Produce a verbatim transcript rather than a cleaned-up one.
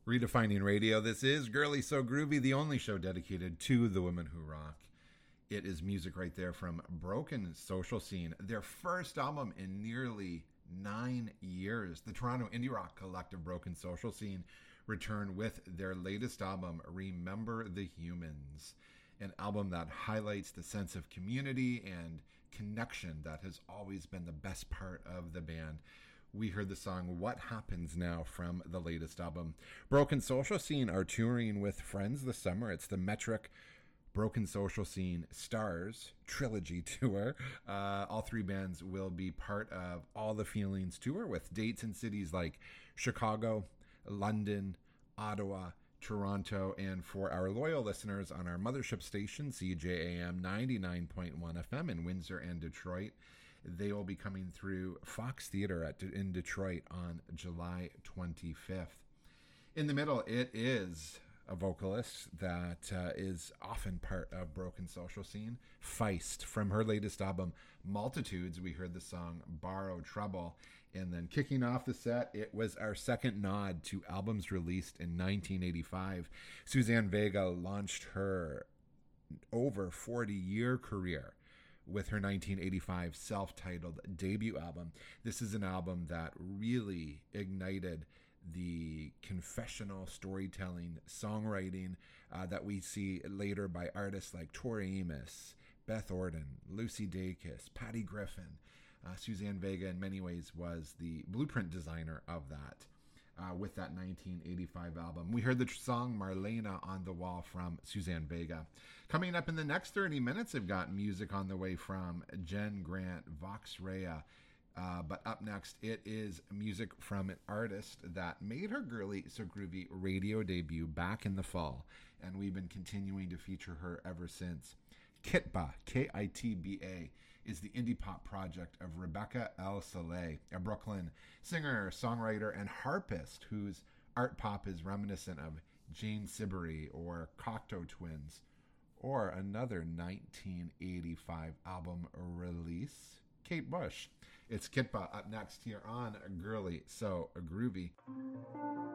Redefining Radio. This is Girly So Groovy, the only show dedicated to the women who rock. It is music right there from Broken Social Scene, their first album in nearly nine years. The Toronto indie rock collective Broken Social Scene returned with their latest album, Remember the Humans, an album that highlights the sense of community and connection that has always been the best part of the band. We heard the song What Happens Now from the latest album. Broken Social Scene are touring with friends this summer. It's the Metric Broken Social Scene Stars Trilogy Tour. Uh, all three bands will be part of All the Feelings Tour with dates in cities like Chicago, London, Ottawa, Toronto, and for our loyal listeners on our mothership station, C J A M ninety-nine point one F M in Windsor and Detroit, they will be coming through Fox Theater at, in Detroit on July twenty-fifth. In the middle, it is a vocalist that uh, is often part of Broken Social Scene, Feist. From her latest album, Multitudes, we heard the song Borrow Trouble. And then kicking off the set, it was our second nod to albums released in nineteen eighty-five. Suzanne Vega launched her over forty-year career with her nineteen eighty-five self-titled debut album. This is an album that really ignited the confessional storytelling, songwriting uh, that we see later by artists like Tori Amos, Beth Orton, Lucy Dacus, Patty Griffin. Uh, Suzanne Vega in many ways was the blueprint designer of that. Uh, with that nineteen eighty-five album. We heard the tr- song Marlena on the Wall from Suzanne Vega. Coming up in the next thirty minutes, I've got music on the way from Jen Grant, Vox Rea. Uh, but up next, it is music from an artist that made her Girly So Groovy radio debut back in the fall, and we've been continuing to feature her ever since. Kitba, K I T B A, is the indie pop project of Rebecca El Saleh, a Brooklyn singer, songwriter, and harpist whose art pop is reminiscent of Jane Siberry or Cocteau Twins, or another nineteen eighty-five album release, Kate Bush. It's Kitba up next here on Girly So Groovy.